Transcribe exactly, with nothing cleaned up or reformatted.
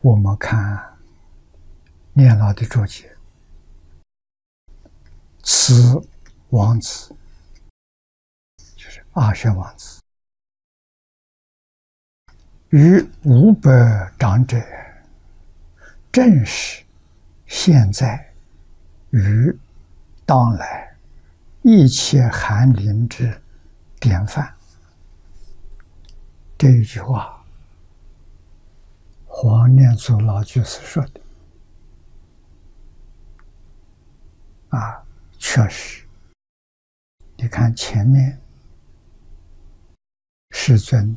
我们看念老的注解，此王子就是阿舍王子，于五百长者，正是现在与当来一切寒林之典范。这一句话，黄念祖老居士说的啊，确实。你看前面世尊